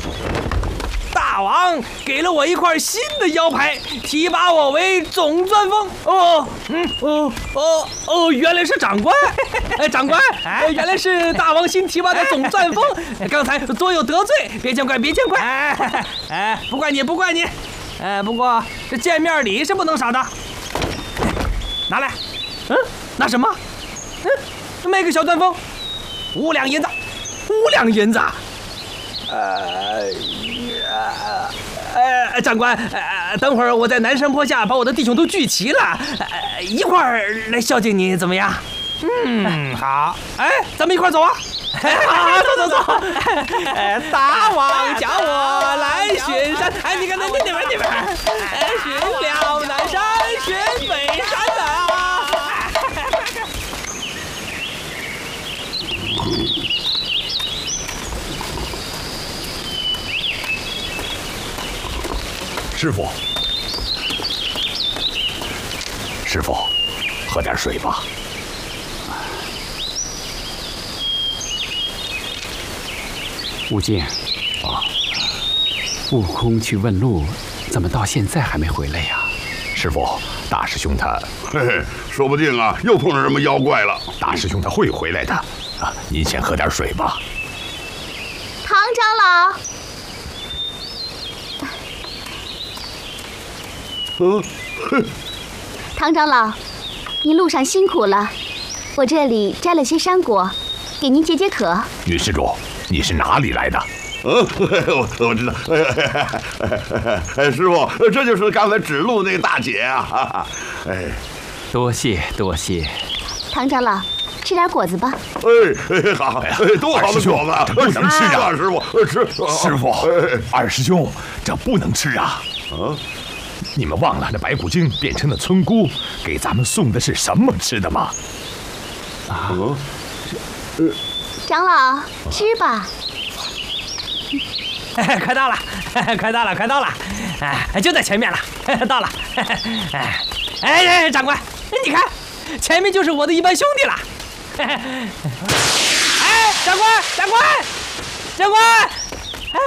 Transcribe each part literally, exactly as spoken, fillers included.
大王给了我一块新的腰牌，提拔我为总钻锋。哦，嗯，哦，哦，哦，原来是长官。哎，长官，哎，原来是大王新提拔的总钻锋。刚才多有得罪，别见怪，别见怪。哎，哎，不怪你，不怪你。哎，不过这见面礼是不能少的。拿来。嗯，拿什么？嗯，卖个小钻锋，五两银子。五两银子。呃。呃，长官，呃，等会儿我在南山坡下把我的弟兄都聚齐了，呃，一块儿来孝敬你，怎么样？嗯，好。哎，咱们一块儿走啊！好，走走走。哎，大王叫我来巡山，哎，你看那那边那边，哎，巡了南山，巡北山啊！ 师傅，师傅，喝点水吧。 悟净，啊，悟空去问路，怎么到现在还没回来呀？ 师傅，大师兄他， 嘿嘿，说不定啊，又碰上什么妖怪了。 大师兄他会回来的。啊，您先喝点水吧。 唐长老。 嗯， 唐长老，您路上辛苦了，我这里摘了些山果，给您解解渴。 女施主，你是哪里来的？ 嗯，我我知道。哎，师傅，这就是刚才指路那个大姐啊。哎， 多谢多谢。 唐长老，吃点果子吧。 哎，好，多好的果子， 不能吃啊！ 师傅，吃。 师傅，二师兄，这不能吃啊！ 啊。 你们忘了那白骨精变成的村姑给咱们送的是什么吃的吗？ 啊， 呃，长老吃吧。 哎，快到了，快到了，快到了！哎，就在前面了，到了。哎，哎，长官，你看，前面就是我的一班兄弟了。哎，长官，长官，长官，哎。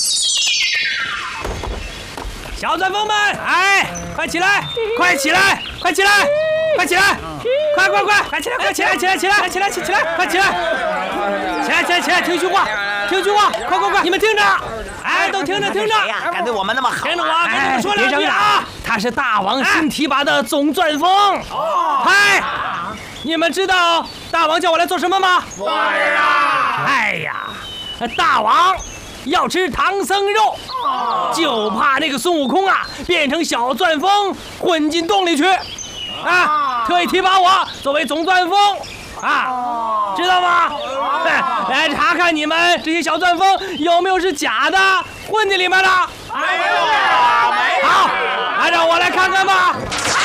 小钻锋们，哎，快起来，快起来，快起来，快起来，快快快，快起来，快起来，起来，起来，起来，起来，快起来，起来，起来，起来，听句话，听句话，快快快，你们听着，哎，都听着，听着， 敢对我们那么好， 听着我跟你们说两句啊，他是大王新提拔的总钻锋。嗨，你们知道大王叫我来做什么吗？ 不知道。 哎呀，大王要吃唐僧肉，就怕那个孙悟空啊变成小钻锋混进洞里去，啊，特意提拔我作为总钻锋，啊，知道吗？来查看你们这些小钻锋有没有是假的混进里面的。 没有啊，没有。 好，啊，让我来看看吧。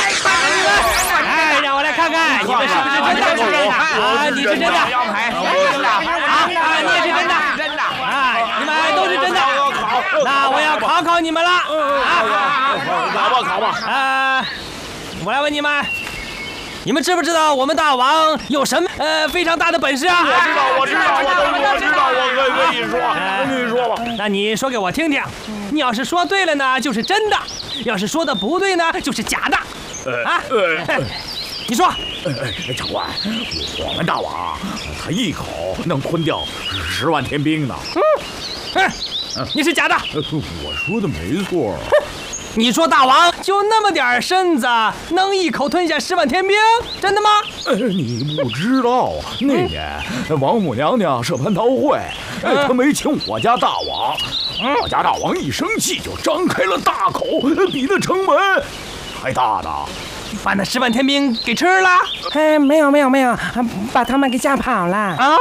哎，让我来看看你们是不是真的？啊，你是真的。啊，你也是真的。 真的。 啊，你们都是真的。那我要考考你们了。啊， 考吧考吧。 啊，我来问你们，你们知不知道我们大王有什么呃非常大的本事啊？ 我知道，我知道，我我知道，我可可以说，你说吧。 那你说给我听听，你要是说对了呢，就是真的；要是说的不对呢，就是假的。啊，你说。 长官，我们大王他一口能吞掉十万天兵呢。 嗯，你是假的。 我说的没错。 你说大王就那么点身子，能一口吞下十万天兵？真的吗？ 呃，你不知道啊，那年王母娘娘设蟠桃会，哎，她没请我家大王，我家大王一生气就张开了大口，比那城门还大呢。 把那十万天兵给吃了？ 哎，没有没有没有，把他们给吓跑了啊！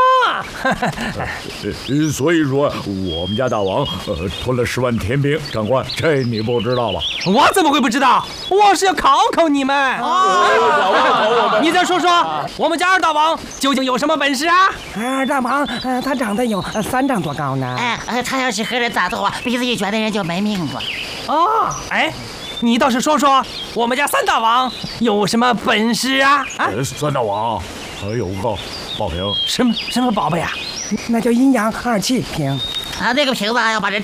所以说我们家大王呃吞了十万天兵。长官，这你不知道吧？ 我怎么会不知道？我是要考考你们。啊！你再说说，我们家二大王究竟有什么本事啊？ 二大王，呃，他长得有三丈多高呢。 哎，他要是和人打斗啊，鼻子一卷的人就没命了。 哦，哎。你倒是说说，我们家三大王有什么本事啊？啊， 三大王还有个宝瓶， 什么什么宝贝啊？ 那叫阴阳二气瓶。 啊，那个瓶子要把人